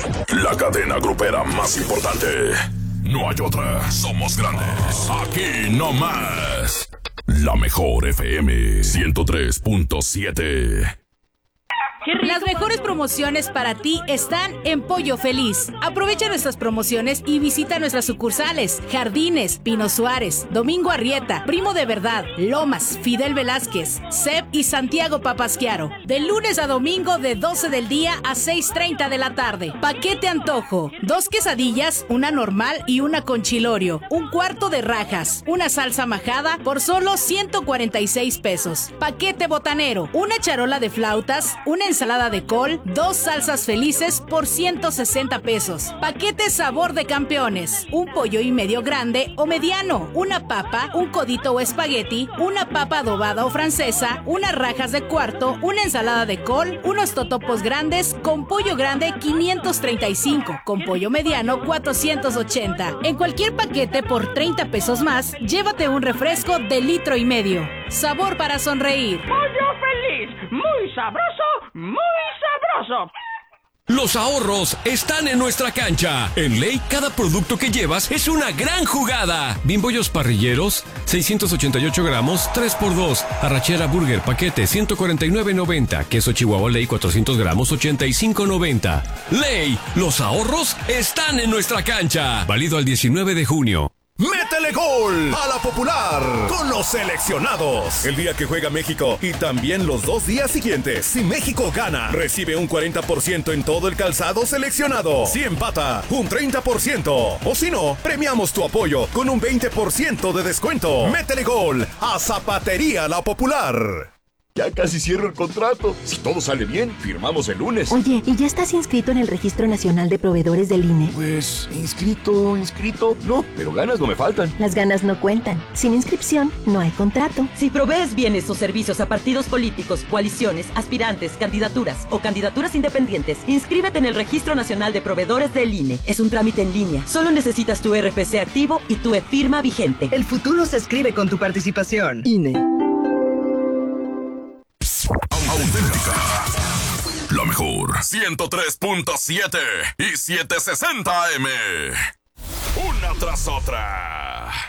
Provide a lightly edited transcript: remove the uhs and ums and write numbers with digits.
La cadena grupera más importante. No hay otra. Somos grandes. Aquí no más. La mejor FM 103.7. Las mejores promociones para ti están en Pollo Feliz. Aprovecha nuestras promociones y visita nuestras sucursales: Jardines, Pino Suárez, Domingo Arrieta, Primo de Verdad, Lomas, Fidel Velázquez, CEP y Santiago Papasquiaro. De lunes a domingo de 12 del día a 6:30 de la tarde. Paquete antojo: 2 quesadillas, una normal y una con chilorio, un cuarto de rajas, una salsa majada por solo 146 pesos. Paquete botanero: una charola de flautas, una ensalada de col, 2 salsas felices por 160 pesos. Paquete sabor de campeones: un pollo y medio grande o mediano, una papa, un codito o espagueti, una papa adobada o francesa, unas rajas de cuarto, una ensalada de col, unos totopos grandes con pollo grande 535, con pollo mediano 480. En cualquier paquete por 30 pesos más, llévate un refresco de 1,5 litros. Sabor para sonreír. ¡Pollo Feliz! ¡Muy sabroso! ¡Muy sabroso! Los ahorros están en nuestra cancha. En Ley, cada producto que llevas es una gran jugada. Bimbollos parrilleros, 688 gramos, 3x2. Arrachera Burger, paquete, 149.90. Queso Chihuahua Ley, 400 gramos, 85.90. Ley, los ahorros están en nuestra cancha. Válido al 19 de junio. ¡Métele gol a la Popular con los seleccionados! El día que juega México y también los 2 días siguientes. Si México gana, recibe un 40% en todo el calzado seleccionado. Si empata, un 30%. O si no, premiamos tu apoyo con un 20% de descuento. ¡Métele gol a Zapatería La Popular! Ya casi cierro el contrato. Si todo sale bien, firmamos el lunes. Oye, ¿y ya estás inscrito en el Registro Nacional de Proveedores del INE? Pues, inscrito. No, pero ganas no me faltan. Las ganas no cuentan. Sin inscripción, no hay contrato. Si provees bienes o servicios a partidos políticos, coaliciones, aspirantes, candidaturas o candidaturas independientes, inscríbete en el Registro Nacional de Proveedores del INE. Es un trámite en línea. Solo necesitas tu RFC activo y tu e-firma vigente. El futuro se escribe con tu participación. INE. Auténtica. La mejor 103.7 y 760 AM. Una tras otra.